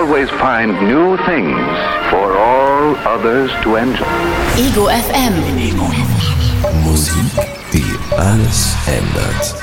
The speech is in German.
always find new things for all others to enjoy. Ego FM. Musik, die alles ändert.